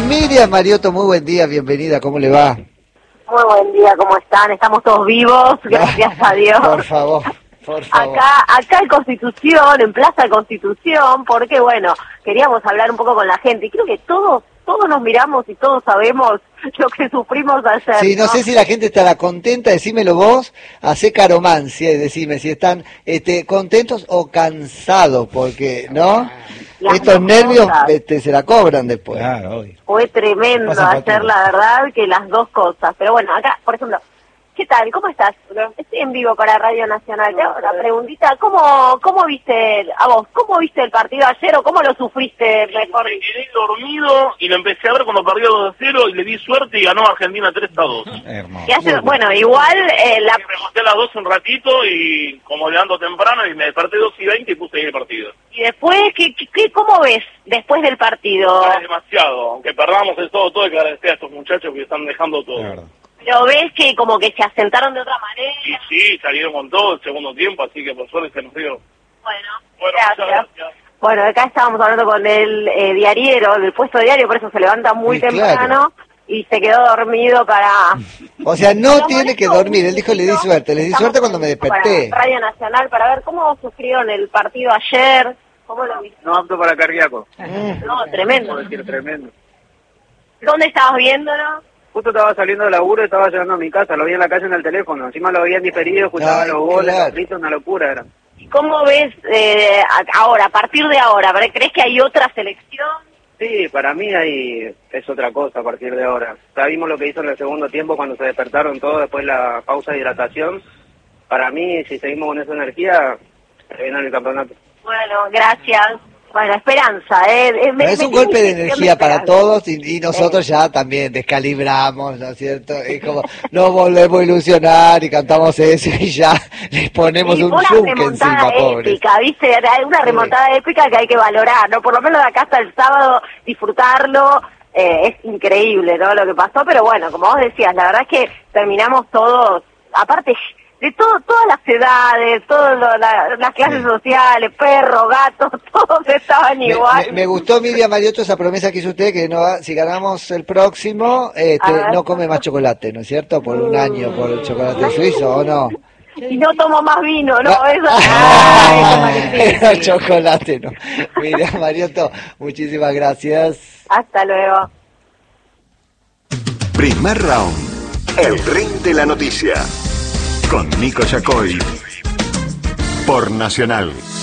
Miriam Mariotto, muy buen día, bienvenida, ¿cómo le va? Muy buen día, ¿cómo están? Estamos todos vivos, gracias a Dios. Por favor. Acá en Constitución, en Plaza Constitución, porque bueno, queríamos hablar un poco con la gente, y creo que todos nos miramos y todos sabemos lo que sufrimos ayer. Sí, no sé si la gente estará contenta, decímelo vos, hacé caromancia y decime si están contentos o cansados, porque, ¿no? Estos nervios se la cobran después. Claro, obvio. Fue tremendo ayer, la verdad, que las dos cosas. Pero bueno, acá, por ejemplo, ¿qué tal? ¿Cómo estás? Estoy en vivo para Radio Nacional. Te hago una preguntita. ¿Cómo viste, cómo viste el partido ayer o cómo lo sufriste mejor? Me quedé dormido y lo empecé a ver cuando perdió 2-0 y le di suerte y ganó Argentina 3-2. Hermoso. Bueno, igual... Me remonté a las 2 un ratito y como levanto temprano y me desperté 2:20 y puse ahí el partido. Y después, ¿cómo ves después del partido? Es demasiado, aunque perdamos el todo hay que agradecer a estos muchachos que están dejando todo. Pero ves que como que se asentaron de otra manera. Y sí, salieron con todo el segundo tiempo, así que por suerte se nos dio. Bueno, gracias. Bueno, acá estábamos hablando con el diariero, del puesto de diario, por eso se levanta muy temprano. Claro. Y se quedó dormido para... O sea, no tiene que dormir, él dijo le di suerte cuando me desperté. Para Radio Nacional, para ver cómo sufrieron el partido ayer, cómo lo viste. No apto para cardíaco. No, tremendo. Tremendo. ¿Dónde estabas viéndolo? Justo estaba saliendo de laburo y estaba llegando a mi casa, lo vi en la calle en el teléfono, encima lo habían diferido, escuchaba los goles, los gritos, una locura era. ¿Y cómo ves ahora, a partir de ahora? ¿Crees que hay otra selección? Sí, para mí es otra cosa a partir de ahora. Ya vimos lo que hizo en el segundo tiempo cuando se despertaron todos después de la pausa de hidratación. Para mí, si seguimos con esa energía, se viene el campeonato. Bueno, gracias. Bueno, esperanza, es un golpe de energía para todos y nosotros ya también descalibramos, ¿no es cierto? Es como, nos volvemos a ilusionar y cantamos eso y ya les ponemos un yunque encima, pobres. Épica, ¿viste? Hay una remontada épica que hay que valorar, ¿no? Por lo menos de acá hasta el sábado disfrutarlo, es increíble, ¿no? Lo que pasó, pero bueno, como vos decías, la verdad es que terminamos todos, aparte... de todas las edades, todas las clases sociales, perros, gatos, todos estaban igual. Me gustó, Miriam Mariotto, esa promesa que hizo usted, que si ganamos el próximo, no come más chocolate, ¿no es cierto? Por un año, por el chocolate suizo, ¿o no? Y no tomo más vino, ¿no? El chocolate, no. Miriam Mariotto, muchísimas gracias. Hasta luego. Primer round. El ring de la noticia. Con Nico Yacoy por Nacional.